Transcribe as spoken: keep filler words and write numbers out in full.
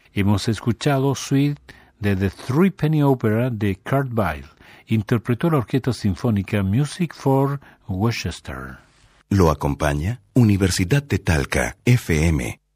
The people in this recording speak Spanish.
Hemos escuchado Suite de The Three Penny Opera de Kurt Weill. Interpretó la Orquesta Sinfónica Music for Worcester. Lo acompaña Universidad de Talca, F M